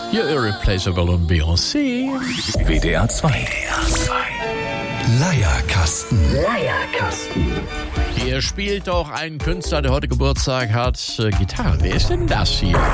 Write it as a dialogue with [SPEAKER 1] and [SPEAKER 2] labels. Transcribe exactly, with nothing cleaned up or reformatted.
[SPEAKER 1] You're Irreplaceable und Beyoncé.
[SPEAKER 2] W D R zwei. Leierkasten.
[SPEAKER 3] Leierkasten.
[SPEAKER 1] Hier spielt auch ein Künstler, der heute Geburtstag hat, äh, Gitarre. Wer ist denn das hier?